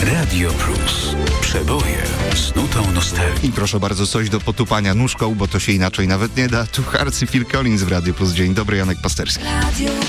Radio Plus. Przeboje z nutą nostalgii. I proszę bardzo, coś do potupania nóżką, bo to się inaczej nawet nie da. Tu Harcy Phil Collins w Radio Plus. Dzień dobry, Janek Pasterski.